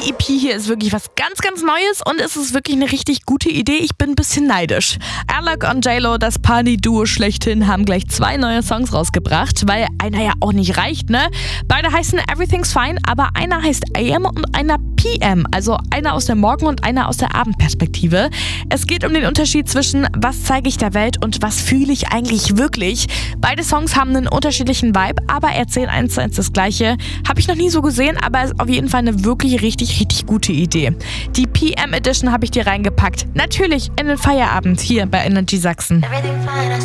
EP hier ist wirklich was ganz, ganz Neues und es ist wirklich eine richtig gute Idee. Ich bin ein bisschen neidisch. Alok und J-Lo, das Party-Duo schlechthin, haben gleich 2 neue Songs rausgebracht, weil einer ja auch nicht reicht, ne? Beide heißen Everything's Fine, aber einer heißt AM und einer PM, also einer aus der Morgen- und einer aus der Abendperspektive. Es geht um den Unterschied zwischen was zeige ich der Welt und was fühle ich eigentlich wirklich. Beide Songs haben einen unterschiedlichen Vibe, aber erzählen 1:1 das Gleiche. Habe ich noch nie so gesehen, aber ist auf jeden Fall eine wirklich richtig, richtig gute Idee. Die PM Edition habe ich dir reingepackt. Natürlich in den Feierabend hier bei Energy Sachsen.